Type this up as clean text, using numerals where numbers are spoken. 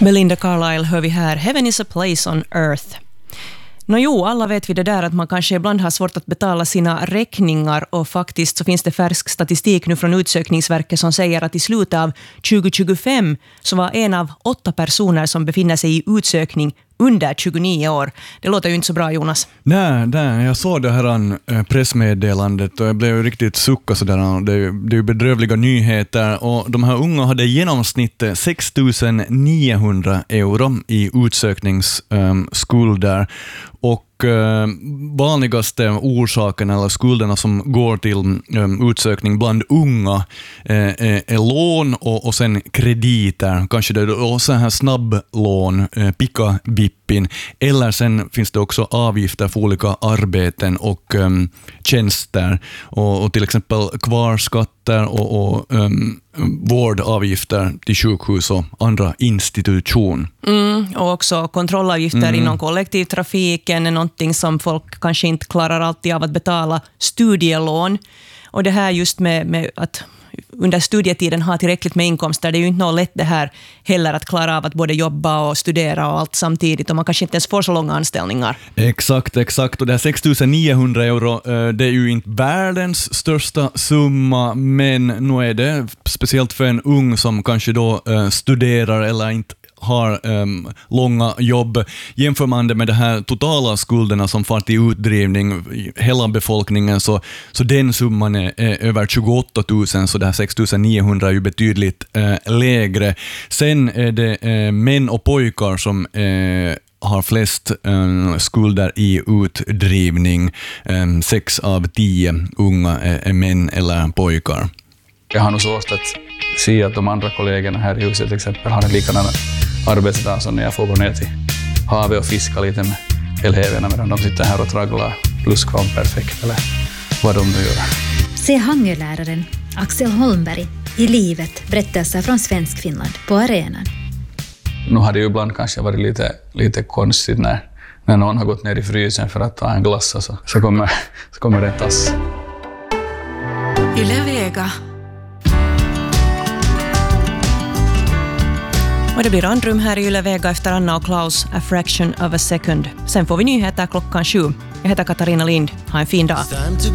Belinda Carlisle hör vi här. Heaven is a place on earth. Alla vet vi det där att man kanske ibland har svårt att betala sina räkningar, och faktiskt så finns det färsk statistik nu från Utsökningsverket som säger att i slutet av 2025 så var 1 av 8 personer som befinner sig i utsökning under 29 år. Det låter ju inte så bra, Jonas. Nej, jag såg det här pressmeddelandet och jag blev riktigt sucka sådär. Det är ju bedrövliga nyheter, och de här unga hade i genomsnitt 6 900 euro i utsökningsskulder. Och vanligaste orsaken eller skulderna som går till utsökning bland unga är lån och sen krediter, kanske det och så här snabblån, picka-vippin, eller sen finns det också avgifter för olika arbeten och tjänster, och till exempel kvarskatter och vårdavgifter till sjukhus och andra institution. Och också kontrollavgifter inom kollektivtrafiken är någonting som folk kanske inte klarar alltid av att betala, studielån. Och det här just med att under studietiden ha tillräckligt med inkomster, det är ju inte något lätt det här heller att klara av att både jobba och studera och allt samtidigt, och man kanske inte ens får så långa anställningar. Exakt, och det här 6 900 euro, det är ju inte världens största summa, men nu är det speciellt för en ung som kanske då studerar eller inte har långa jobb. Jämför man det med de här totala skulderna som far till utdrivning hela befolkningen, så den summan är över 28 000, så det här 6 900 är ju betydligt lägre. Sen är det män och pojkar som har flest skulder i utdrivning. 6 av 10 unga är män eller pojkar. Jag har nog svårt att se att de andra kollegorna här i huset till exempel har en likadana arbetsdag som när jag får gå ner till havet och fiska lite med eleverna medan de sitter här och tragglar plusskvamperfekt eller vad de nu gör. Se Hangöläraren Axel Holmberg i livet, berättelser från Svensk Finland på arenan. Nu har det ju ibland kanske varit lite konstigt när någon har gått ner i frysen för att ta en glass, och så kommer det tass. Yle Vega. Och det blir andrum här i Yle Vega efter Anna och Klaus, A Fraction of a Second. Sen får vi nyheter 7:00. Jag heter Katarina Lind. Ha en fin dag.